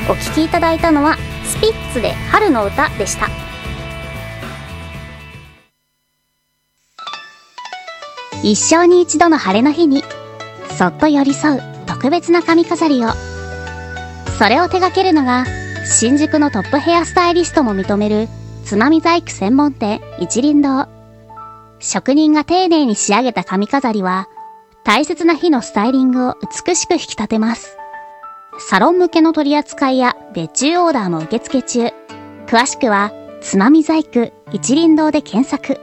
お聴きいただいたのはスピッツで春の歌でした。一生に一度の晴れの日にそっと寄り添う特別な髪飾りを、それを手掛けるのが新宿のトップヘアスタイリストも認めるつまみ細工専門店一輪堂。職人が丁寧に仕上げた髪飾りは大切な日のスタイリングを美しく引き立てます。サロン向けの取り扱いや別注オーダーも受付中。詳しくはつまみ細工一輪堂で検索。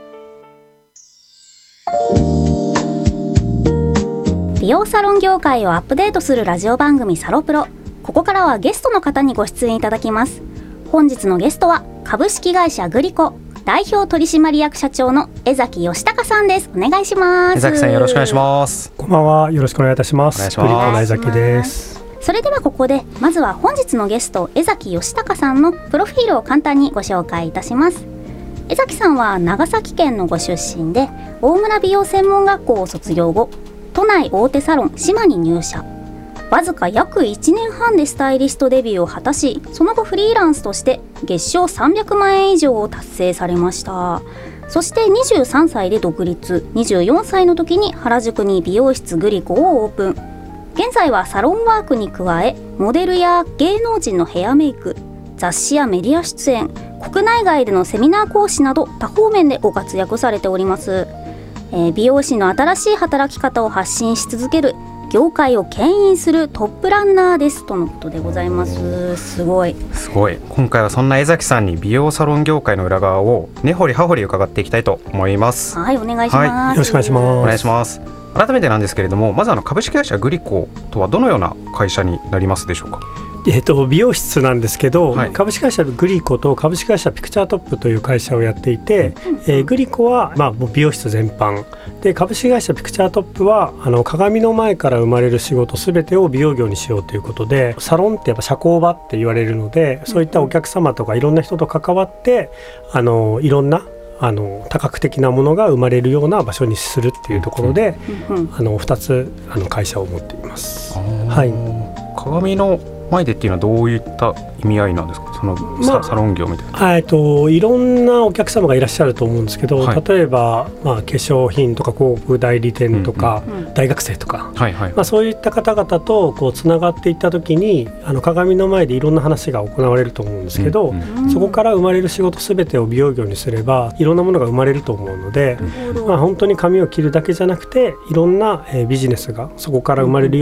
美容サロン業界をアップデートするラジオ番組サロプロ。ここからはゲストの方にご出演いただきます。本日のゲストは株式会社グリコ代表取締役社長の江崎義孝さんです。お願いします。 江崎さん、よろしくお願いします。 こんばんは、よろしくお願いいたします。グリコの江崎です。 それではここでまずは本日のゲスト江崎義孝さんのプロフィールを簡単にご紹介いたします。江崎さんは長崎県のご出身で、大村美容専門学校を卒業後、都内大手サロン島に入社。わずか約1年半でスタイリストデビューを果たし、その後フリーランスとして月賞300万円以上を達成されました。そして23歳で独立、24歳の時に原宿に美容室グリコをオープン。現在はサロンワークに加え、モデルや芸能人のヘアメイク、雑誌やメディア出演、国内外でのセミナー講師など多方面でご活躍されております。美容師の新しい働き方を発信し続ける、業界を牽引するトップランナーですとのことでございます。すごい。 今回はそんな江崎さんに美容サロン業界の裏側を根掘り葉掘り伺っていきたいと思います。 はい、お願いします。 よろしくお願いします。 お願いします。改めてなんですけれども、まず株式会社グリコとはどのような会社になりますでしょうか。 美容室なんですけど、 はい、 株式会社グリコと株式会社ピクチャートップという会社をやっていて、グリコは、美容室全般で、株式会社ピクチャートップは鏡の前から生まれる仕事すべてを美容業にしようということで、サロンってやっぱ社交場って言われるので、そういったお客様とかいろんな人と関わっていろんな多角的なものが生まれるような場所にするっていうところで、2つ会社を持っています。はい、 鏡の前でっていうのはどういった意味合いなんですか。サロン業みたいな。 いろんなお客様がいらっしゃると思うんですけど、 はい、 例えば、化粧品とか広告代理店とか、大学生とか、そういった方々とつながっていった時に鏡の前でいろんな話が行われると思うんですけど、そこから生まれる仕事すべてを美容業にすればいろんなものが生まれると思うので、本当に髪を切るだけじゃなくていろんなビジネスがそこから生まれる